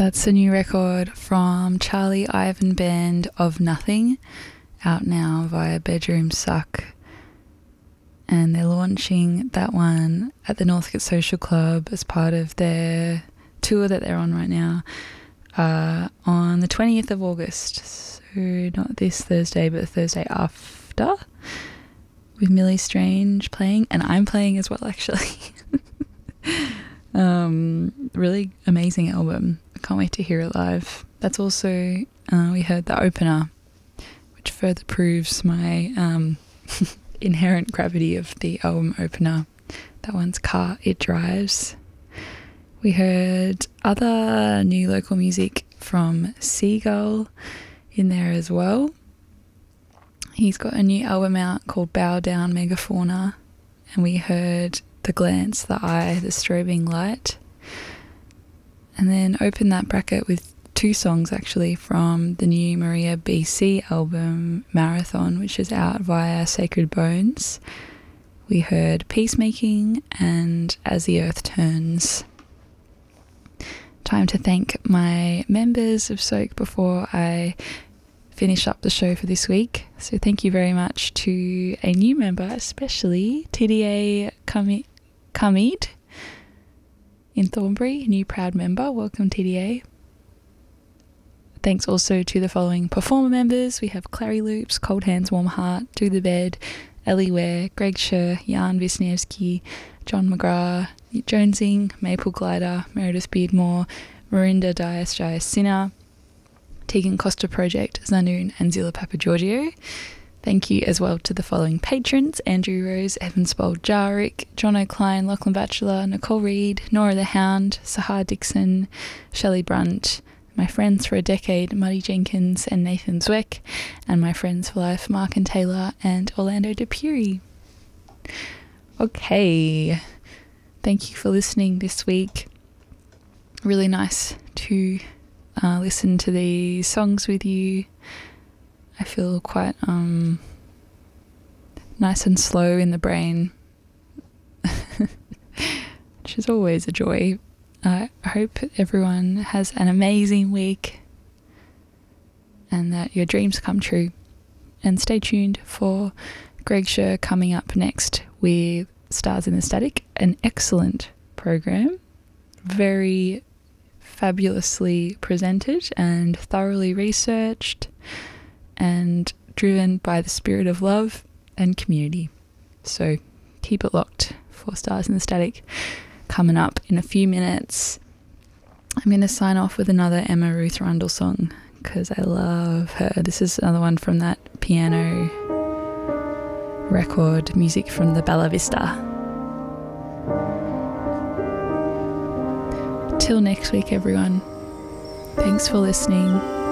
That's a new record from Charlie Ivan Band of Nothing, out now via Bedroom Suck. And they're launching that one at the Northcote Social Club as part of their tour that they're on right now on the 20th of August. So not this Thursday, but the Thursday after, with Millie Strange playing, and I'm playing as well, actually. Really amazing album. I can't wait to hear it live. That's also, we heard the opener, which further proves my inherent gravity of the album opener. That one's Car It Drives. We heard other new local music from Seagull in there as well. He's got a new album out called Bow Down Megafauna, and we heard The Glance, The Eye, The Strobing Light. And then opened that bracket with two songs actually from the new Maria BC album Marathon, which is out via Sacred Bones. We heard Peacemaking and As the Earth Turns. Time to thank my members of Soak before I finish up the show for this week. So thank you very much to a new member, especially TDA Kamid in Thornbury, new proud member. Welcome, TDA. Thanks also to the following performer members. We have Clary Loops, Cold Hands, Warm Heart, Do the Bed, Ellie Ware, Greg Scher, Jan Wisniewski, John McGrath, Jonesing, Maple Glider, Meredith Beardmore, Marinda Dias Sinner, Tegan Costa Project, Zanoon and Zilla Papagiorgio. Thank you as well to the following patrons: Andrew Rose, Evan Spold Jarrick, John O'Klein, Lachlan Batchelor, Nicole Reid, Nora the Hound, Sahar Dixon, Shelley Brunt, my friends for a decade, Muddy Jenkins and Nathan Zweck, and my friends for life, Mark and Taylor and Orlando DePuri. Okay, thank you for listening this week. Really nice to listen to these songs with you. I feel quite nice and slow in the brain, which is always a joy. I hope everyone has an amazing week and that your dreams come true. And stay tuned for Greg Scher coming up next with Stars in the Static, an excellent program, very fabulously presented and thoroughly researched and driven by the spirit of love and community. So keep it locked for Stars in the Static coming up in a few minutes. I'm going to sign off with another Emma Ruth Rundle song because I love her. This is another one from that piano record, music from the Bella Vista. Till next week, everyone. Thanks for listening.